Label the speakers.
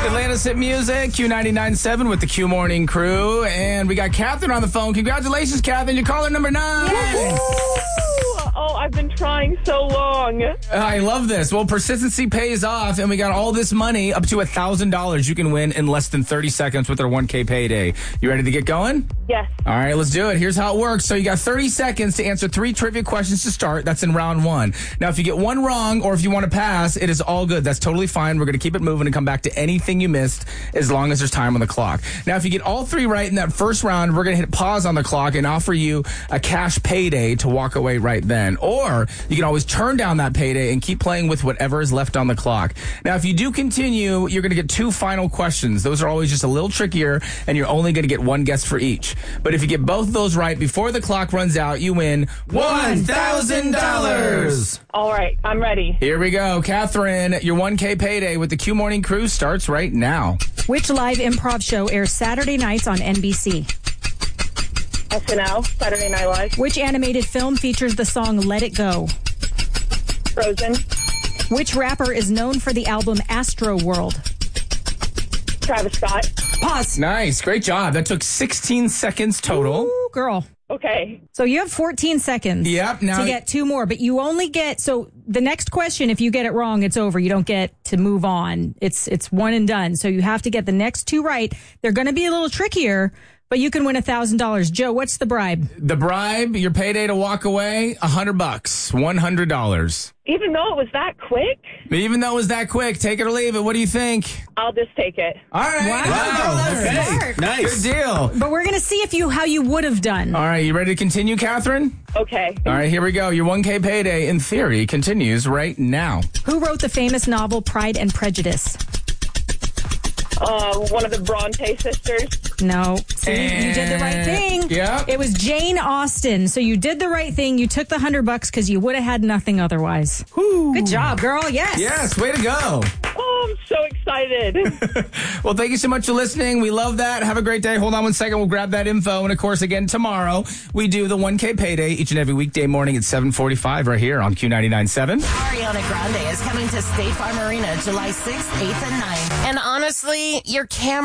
Speaker 1: Atlanta's Hit Music, Q99.7 with the Q Morning Crew. And we got Catherine on the phone. Congratulations, Catherine. You're caller number 9.
Speaker 2: Oh, I've been trying so long.
Speaker 1: I love this. Well, persistency pays off, and we got all this money, up to $1,000 you can win in less than 30 seconds with our 1K payday. You ready to get going?
Speaker 2: Yes.
Speaker 1: All right, let's do it. Here's how it works. So you got 30 seconds to answer 3 trivia questions to start. That's in round 1. Now, if you get one wrong or if you want to pass, it is all good. That's totally fine. We're going to keep it moving and come back to anything you missed as long as there's time on the clock. Now, if you get all 3 right in that first round, we're going to hit pause on the clock and offer you a cash payday to walk away right then. Or you can always turn down that payday and keep playing with whatever is left on the clock. Now, if you do continue, you're going to get 2 final questions. Those are always just a little trickier, and you're only going to get 1 guess for each. But if you get both those right before the clock runs out, you win $1,000.
Speaker 2: All right, I'm ready.
Speaker 1: Here we go. Catherine, your 1K payday with the Q Morning Crew starts right now.
Speaker 3: Which live improv show airs Saturday nights on NBC?
Speaker 2: SNL, Saturday Night Live.
Speaker 3: Which animated film features the song Let It Go?
Speaker 2: Frozen.
Speaker 3: Which rapper is known for the album Astro World?
Speaker 2: Travis Scott.
Speaker 3: Pause.
Speaker 1: Nice. Great job. That took 16 seconds total.
Speaker 3: Ooh, girl.
Speaker 2: Okay.
Speaker 3: So you have 14 seconds
Speaker 1: Yep, now
Speaker 3: to get 2 more, but you only get, so the next question, if you get it wrong, it's over. You don't get to move on. It's one and done. So you have to get the next 2 right. They're going to be a little trickier, but you can win $1,000. Joe, what's the bribe?
Speaker 1: The bribe, your payday to walk away, $100, $100.
Speaker 2: Even though it was that quick?
Speaker 1: Even though it was that quick, take it or leave it. What do you think?
Speaker 2: I'll just take it.
Speaker 1: All right.
Speaker 3: Wow, that's smart.
Speaker 1: Nice. Good deal.
Speaker 3: But we're going to see how you would have done.
Speaker 1: All right, you ready to continue, Catherine?
Speaker 2: Okay.
Speaker 1: All right, here we go. Your 1K payday, in theory, continues right now.
Speaker 3: Who wrote the famous novel Pride and Prejudice?
Speaker 2: One of the Bronte sisters.
Speaker 3: No. See, you did the right thing.
Speaker 1: Yeah.
Speaker 3: It was Jane Austen. So you did the right thing. You took the $100 because you would have had nothing otherwise.
Speaker 1: Whew.
Speaker 3: Good job, girl. Yes.
Speaker 1: Yes, way to go.
Speaker 2: Oh, I'm so excited.
Speaker 1: Well, thank you so much for listening. We love that. Have a great day. Hold on one second. We'll grab that info. And, of course, again, tomorrow, we do the 1K payday each and every weekday morning at 7:45 right here on Q99.7.
Speaker 4: Ariana Grande is coming to State Farm Arena July 6th, 8th, and 9th. And honestly, your camera